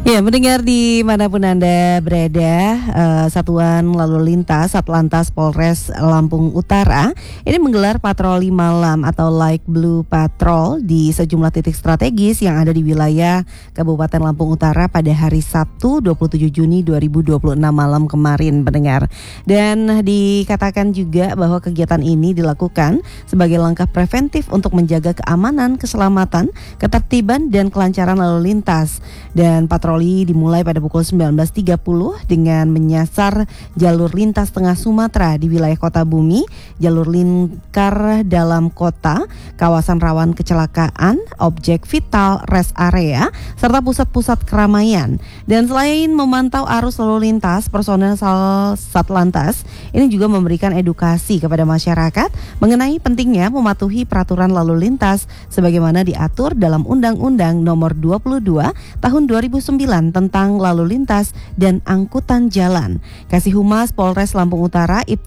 Ya, mendengar dimanapun Anda berada, Satuan Lalu Lintas Satlantas Polres Lampung Utara ini menggelar patroli malam atau Light Blue Patrol di sejumlah titik strategis yang ada di wilayah Kabupaten Lampung Utara pada hari Sabtu 27 Juni 2026 malam kemarin, pendengar. Dan dikatakan juga bahwa kegiatan ini dilakukan sebagai langkah preventif untuk menjaga keamanan, keselamatan, ketertiban, dan kelancaran lalu lintas. Dan patroli dimulai pada pukul 19.30 dengan menyasar jalur lintas tengah Sumatera di wilayah Kota Bumi, jalur lingkar dalam kota, kawasan rawan kecelakaan, objek vital, rest area, serta pusat-pusat keramaian. Dan selain memantau arus lalu lintas, personel Satlantas ini juga memberikan edukasi kepada masyarakat mengenai pentingnya mematuhi peraturan lalu lintas sebagaimana diatur dalam Undang-Undang Nomor 22 Tahun 2009 tentang lalu lintas dan angkutan jalan. Kasih Humas Polres Lampung Utara, Ibtu